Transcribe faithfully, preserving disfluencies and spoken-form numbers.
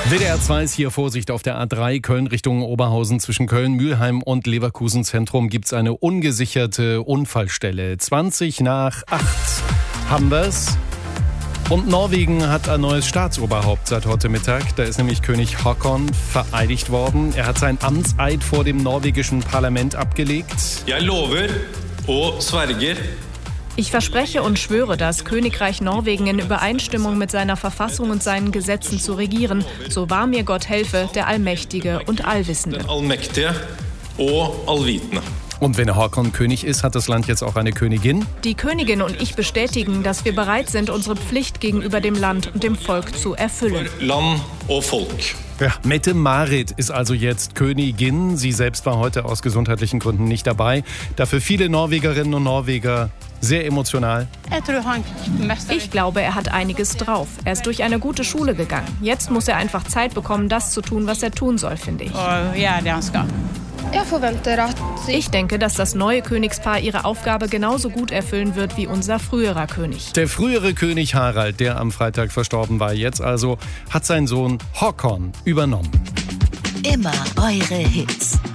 W D R zwei ist hier Vorsicht auf der A drei Köln Richtung Oberhausen. Zwischen Köln, Mülheim und Leverkusen Zentrum gibt es eine ungesicherte Unfallstelle. zwanzig nach acht haben wir's. Und Norwegen hat ein neues Staatsoberhaupt seit heute Mittag. Da ist nämlich König Haakon vereidigt worden. Er hat seinen Amtseid vor dem norwegischen Parlament abgelegt. Jeg lover og sverger. Ich verspreche und schwöre, das Königreich Norwegen in Übereinstimmung mit seiner Verfassung und seinen Gesetzen zu regieren. So wahr mir Gott helfe, der Allmächtige und Allwissende. Den allmektige og allvitende. Und wenn Haakon König ist, hat das Land jetzt auch eine Königin. Die Königin und ich bestätigen, dass wir bereit sind, unsere Pflicht gegenüber dem Land und dem Volk zu erfüllen. Land og Volk. Ja, Mette-Marit ist also jetzt Königin. Sie selbst war heute aus gesundheitlichen Gründen nicht dabei. Dafür viele Norwegerinnen und Norweger sehr emotional. Ich glaube, er hat einiges drauf. Er ist durch eine gute Schule gegangen. Jetzt muss er einfach Zeit bekommen, das zu tun, was er tun soll, finde ich. Ich denke, dass das neue Königspaar ihre Aufgabe genauso gut erfüllen wird wie unser früherer König. Der frühere König Harald, der am Freitag verstorben war, jetzt also, hat seinen Sohn Haakon übernommen. Immer eure Hits.